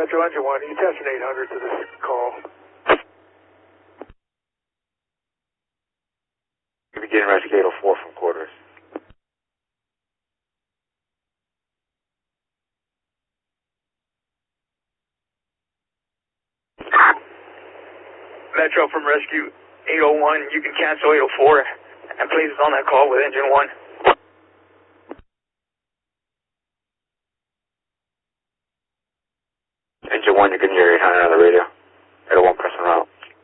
Metro Engine 1, you tested 800 to this call. You begin rescue 804 from quarters. Metro from rescue 801, you can cancel 804 and please on that call with engine 1. Engine 1, you can hear 800 on the radio.